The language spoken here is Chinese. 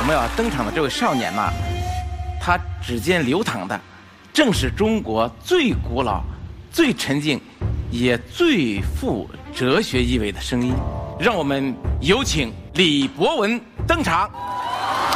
我们要登场的这位少年呢，他指尖流淌的，正是中国最古老、最沉静，也最富哲学意味的声音。让我们有请李博文登场。